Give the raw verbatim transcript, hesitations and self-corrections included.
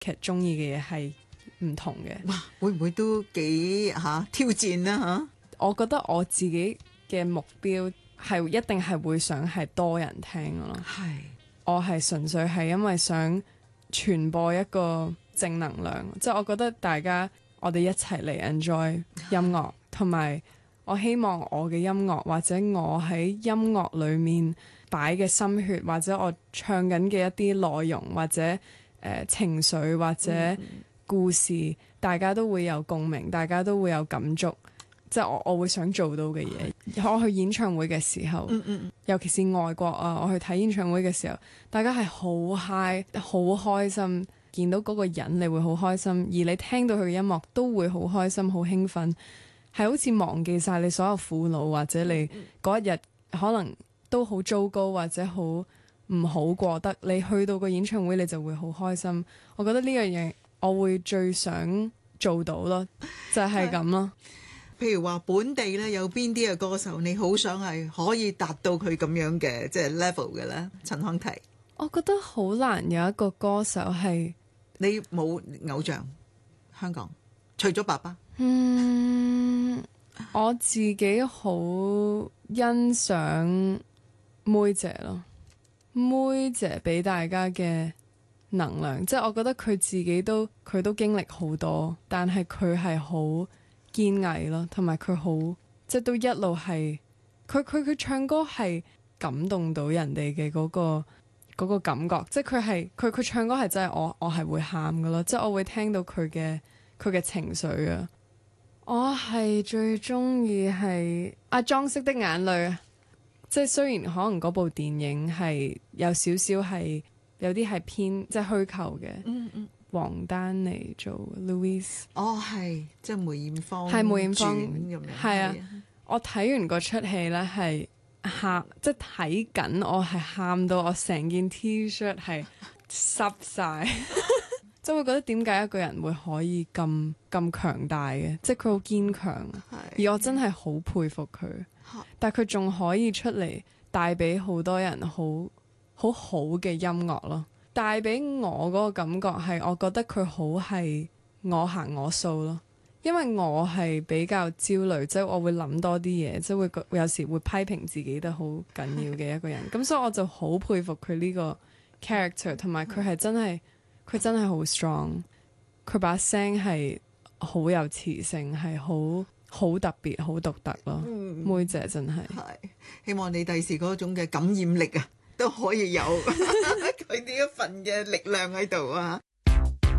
劇中意嘅嘢係唔同嘅。 哇，會唔會都幾嚇、啊、挑戰啦嚇？ 我覺得我自己嘅目標係一定係會想係多人聽咯。 係， 我係純粹係因為想傳播一個正能量，即係我覺得大家我哋一齊嚟 enjoy 音樂，同埋我希望我嘅音樂或者我喺音樂裡面擺嘅心血，或者我唱緊嘅一啲內容，或者誒、呃、情緒或者故事，嗯、大家都會有共鳴，大家都會有感觸，即係我我會想做到嘅嘢。我去演唱會嘅時候，嗯嗯尤其是外國啊，我去睇演唱會嘅時候，大家係好 high，好開心，見到嗰個人你會好開心，而你聽到佢嘅音樂都會好開心、好興奮，係好似忘記晒你所有苦惱，或者你嗰一日可能都好糟糕或者好唔好過得，你去到個演唱會你就會好開心。我覺得呢樣嘢我會最想做到咯，就係咁咯。 譬如話本地咧有邊啲嘅歌手你好想係可以達到佢咁樣嘅即係 level 嘅咧？陳康提， 我覺得好難有一個歌手係你冇偶像香港，除咗爸爸。 嗯，我自己好欣賞妹姐咯，妹姐俾大家嘅能量，即係我覺得佢自己都佢都經歷好多，但係佢係好堅毅咯，同埋佢好即係都一路係佢佢佢唱歌係感動到人哋嘅嗰個嗰個感覺，即係佢係佢佢唱歌係真係我我係會喊㗎咯，即係我會聽到佢嘅佢嘅情緒啊。我係最中意係啊裝飾的眼淚啊，即係雖然可能嗰部電影係有少少係有啲係偏即係虛構嘅，嗯嗯，黃丹妮做 Louise， 哦係，即係梅艷芳， 係梅艷芳咁樣， 係啊，我睇完嗰出戲咧係喊，即係睇緊我係喊到我成件 T-shirt 係濕晒。即係會覺得點解一個人會可以咁咁強大嘅，即係佢好堅強，而我真係好佩服佢。但係佢仲可以出嚟帶俾好多人好好好嘅音樂咯，帶俾我嗰個感覺係，我覺得佢好係我行我素咯。因為我係比較焦慮，即係我會諗多啲嘢，即係會會有時會批評自己得好緊要嘅一個人。咁所以我就好佩服佢呢個 character， 同埋佢係真係。佢真係好 strong， 佢把聲係好有磁性，係好好特別、好獨特咯。嗯、妹姐真係， 係希望你第時嗰種嘅感染力啊，都可以有佢呢一份嘅力量喺度啊！